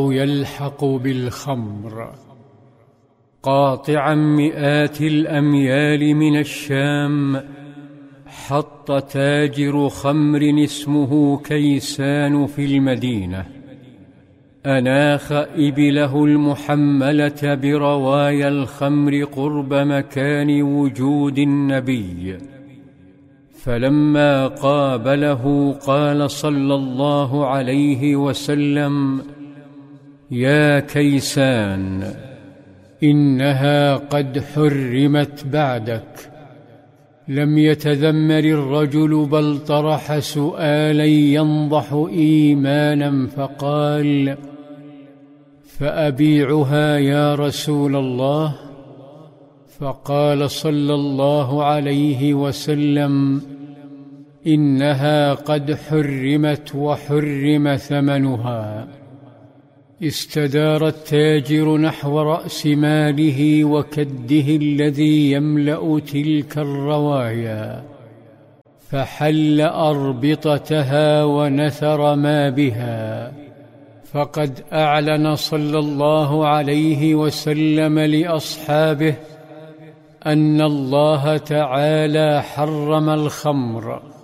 يلحق بالخمر. قاطعا مئات الأميال من الشام حط تاجر خمر اسمه كيسان في المدينة، أناخ إبله المحملة بروايا الخمر قرب مكان وجود النبي، فلما قابله قال صلى الله عليه وسلم: يا كيسان، إنها قد حرمت بعدك. لم يتذمر الرجل بل طرح سؤالا ينضح إيمانا فقال: فأبيعها يا رسول الله؟ فقال صلى الله عليه وسلم: إنها قد حرمت وحرم ثمنها. استدار التاجر نحو رأس ماله وكده الذي يملأ تلك الروايا، فحل أربطتها ونثر ما بها، فقد أعلن صلى الله عليه وسلم لأصحابه أن الله تعالى حرم الخمر،